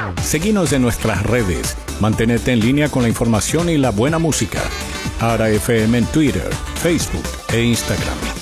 Seguinos en nuestras redes. Mantenerte en línea con la información y la buena música. Ara FM en Twitter, Facebook e Instagram.